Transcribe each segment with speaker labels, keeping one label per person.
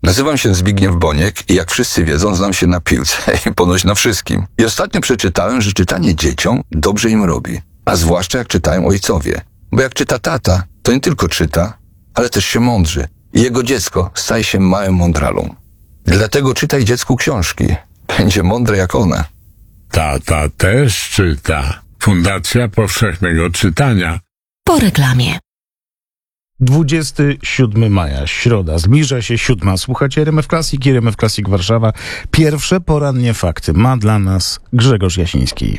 Speaker 1: Nazywam się Zbigniew Boniek i jak wszyscy wiedzą, znam się na piłce i ponoć na wszystkim. I ostatnio przeczytałem, że czytanie dzieciom dobrze im robi. A zwłaszcza jak czytają ojcowie. Bo jak czyta tata, to nie tylko czyta, ale też się mądrzy. I jego dziecko staje się małym mądralą. Dlatego czytaj dziecku książki. Będzie mądre jak one.
Speaker 2: Tata też czyta. Fundacja Powszechnego Czytania.
Speaker 3: Po reklamie.
Speaker 4: 27 maja, środa, zbliża się 7. Słuchacie RMF Classic i RMF Classic Warszawa. Pierwsze porannie fakty ma dla nas Grzegorz Jasiński.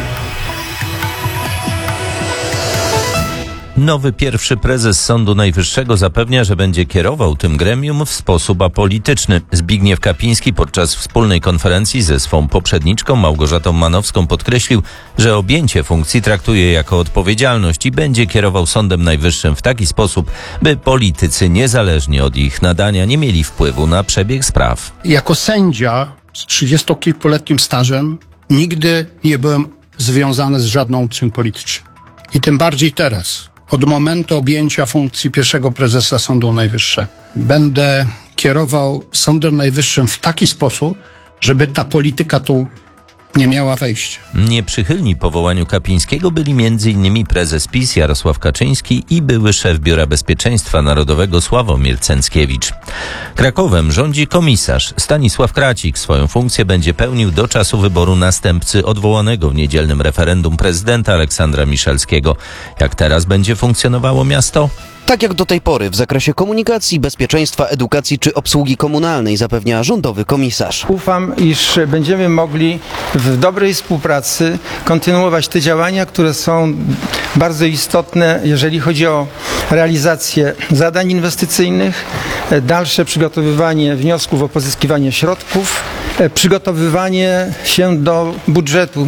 Speaker 5: Nowy pierwszy prezes Sądu Najwyższego zapewnia, że będzie kierował tym gremium w sposób apolityczny. Zbigniew Kapiński podczas wspólnej konferencji ze swą poprzedniczką Małgorzatą Manowską podkreślił, że objęcie funkcji traktuje jako odpowiedzialność i będzie kierował Sądem Najwyższym w taki sposób, by politycy niezależnie od ich nadania nie mieli wpływu na przebieg spraw.
Speaker 6: Jako sędzia z 30-kilkuletnim stażem nigdy nie byłem związany z żadną opcją polityczną. I tym bardziej teraz. Od momentu objęcia funkcji pierwszego prezesa Sądu Najwyższego będę kierował Sądem Najwyższym w taki sposób, żeby ta polityka tu nie miała wejścia.
Speaker 5: Nieprzychylni powołaniu Kapińskiego byli m.in. prezes PiS Jarosław Kaczyński i były szef Biura Bezpieczeństwa Narodowego Sławomir Cęckiewicz. Krakowem rządzi komisarz Stanisław Kracik. Swoją funkcję będzie pełnił do czasu wyboru następcy odwołanego w niedzielnym referendum prezydenta Aleksandra Miszalskiego. Jak teraz będzie funkcjonowało miasto?
Speaker 7: Tak jak do tej pory w zakresie komunikacji, bezpieczeństwa, edukacji czy obsługi komunalnej, zapewnia rządowy komisarz.
Speaker 8: Ufam, iż będziemy mogli w dobrej współpracy kontynuować te działania, które są bardzo istotne, jeżeli chodzi o realizację zadań inwestycyjnych, dalsze przygotowywanie wniosków o pozyskiwanie środków, przygotowywanie się do budżetu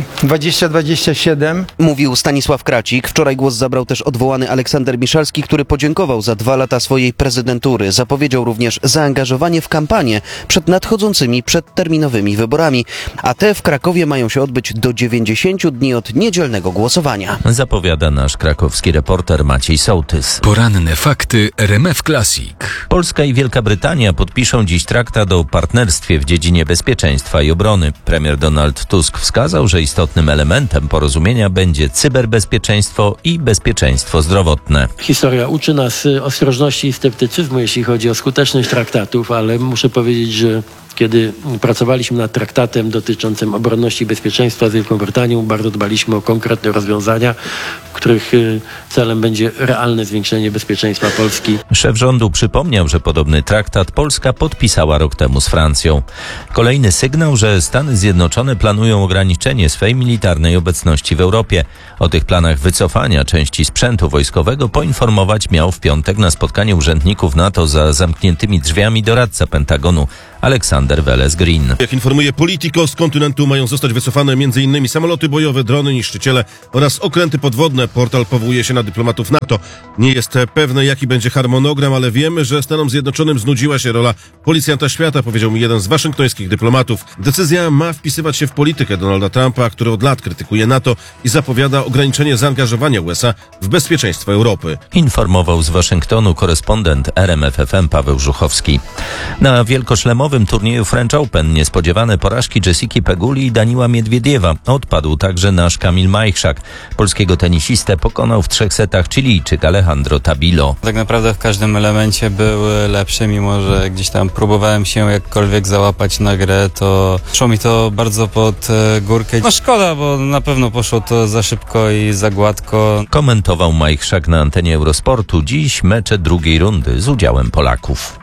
Speaker 8: 2027.
Speaker 7: Mówił Stanisław Kracik. Wczoraj głos zabrał też odwołany Aleksander Miszalski, który podziękował za 2 lata swojej prezydentury. Zapowiedział również zaangażowanie w kampanię przed nadchodzącymi przedterminowymi wyborami. A te w Krakowie mają się odbyć do 90 dni od niedzielnego głosowania.
Speaker 5: Zapowiada nasz krakowski reporter Maciej Sołtys.
Speaker 9: Poranne fakty RMF Classic.
Speaker 5: Polska i Wielka Brytania podpiszą dziś traktat o partnerstwie w dziedzinie bezpieczeństwa i obrony. Premier Donald Tusk wskazał, że istotnym elementem porozumienia będzie cyberbezpieczeństwo i bezpieczeństwo zdrowotne.
Speaker 10: Historia uczy nas ostrożności i sceptycyzmu, jeśli chodzi o skuteczność traktatów, ale muszę powiedzieć, że kiedy pracowaliśmy nad traktatem dotyczącym obronności i bezpieczeństwa z Wielką Brytanią, bardzo dbaliśmy o konkretne rozwiązania, których celem będzie realne zwiększenie bezpieczeństwa Polski.
Speaker 5: Szef rządu przypomniał, że podobny traktat Polska podpisała rok temu z Francją. Kolejny sygnał, że Stany Zjednoczone planują ograniczenie swej militarnej obecności w Europie. O tych planach wycofania części sprzętu wojskowego poinformować miał w piątek na spotkaniu urzędników NATO za zamkniętymi drzwiami doradca Pentagonu Aleksander Veles-Green.
Speaker 11: Jak informuje Politico, z kontynentu mają zostać wycofane m.in. samoloty bojowe, drony, niszczyciele oraz okręty podwodne. Portal powołuje się na dyplomatów NATO. Nie jest pewne, jaki będzie harmonogram, ale wiemy, że Stanom Zjednoczonym znudziła się rola policjanta świata, powiedział mi jeden z waszyngtońskich dyplomatów. Decyzja ma wpisywać się w politykę Donalda Trumpa, który od lat krytykuje NATO i zapowiada ograniczenie zaangażowania USA w bezpieczeństwo Europy.
Speaker 5: Informował z Waszyngtonu korespondent RMF FM Paweł Żuchowski. Na wielkoszlemowym turnieju French Open niespodziewane porażki Jessiki Peguli i Daniła Miedwiediewa. Odpadł także nasz Kamil Majchrzak. Polskiego tenisistę pokonał w 3 setach Chilijczyk Alejandro Tabilo.
Speaker 12: Tak naprawdę w każdym elemencie były lepsze, mimo że gdzieś tam próbowałem się jakkolwiek załapać na grę, to szło mi to bardzo pod górkę. No szkoda, bo na pewno poszło to za szybko i za gładko.
Speaker 5: Komentował Majchrzak na antenie Eurosportu. Dziś mecze drugiej rundy z udziałem Polaków.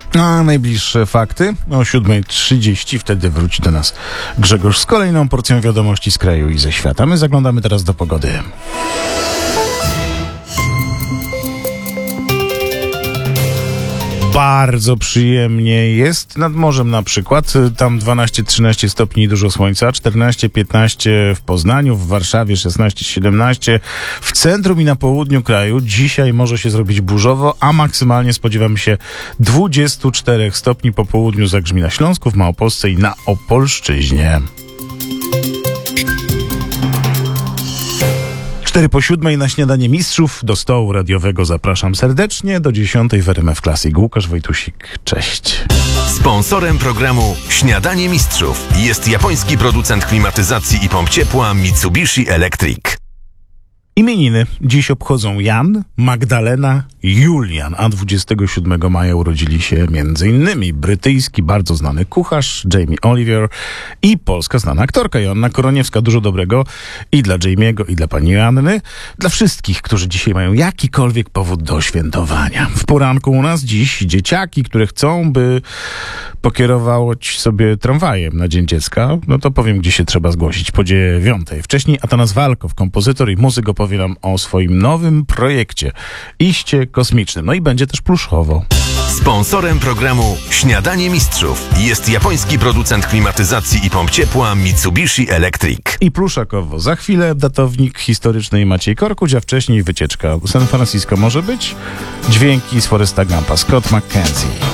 Speaker 4: A najbliższe fakty o 7:30. Wtedy wróci do nas Grzegorz z kolejną porcją wiadomości z kraju i ze świata. My zaglądamy teraz do pogody. Bardzo przyjemnie jest nad morzem na przykład. Tam 12-13 stopni, dużo słońca, 14-15 w Poznaniu, w Warszawie 16-17. W centrum i na południu kraju dzisiaj może się zrobić burzowo, a maksymalnie spodziewamy się 24 stopni po południu zagrzmi na Śląsku, w Małopolsce i na Opolszczyźnie. 6:04 na śniadanie mistrzów. Do stołu radiowego zapraszam serdecznie. Do 10:00 w RMF Classic. Łukasz Wojtusik. Cześć.
Speaker 3: Sponsorem programu Śniadanie Mistrzów jest japoński producent klimatyzacji i pomp ciepła Mitsubishi Electric.
Speaker 4: Imieniny dziś obchodzą Jan, Magdalena, Julian, a 27 maja urodzili się m.in. brytyjski, bardzo znany kucharz Jamie Oliver i polska znana aktorka Joanna Koroniewska. Dużo dobrego i dla Jamie'ego, i dla pani Joanny, dla wszystkich, którzy dzisiaj mają jakikolwiek powód do świętowania. W poranku u nas dziś dzieciaki, które chcą, by pokierować sobie tramwajem na Dzień Dziecka, no to powiem, gdzie się trzeba zgłosić. Po 9. Wcześniej Atanas Walkow, kompozytor i muzyk, opowie nam o swoim nowym projekcie, iście kosmicznym. No i będzie też pluszowo.
Speaker 3: Sponsorem programu Śniadanie Mistrzów jest japoński producent klimatyzacji i pomp ciepła Mitsubishi Electric.
Speaker 4: I pluszakowo. Za chwilę datownik historyczny i Maciej Korkuć, a wcześniej wycieczka do San Francisco może być. Dźwięki z Foresta Gumpa, Scott McKenzie.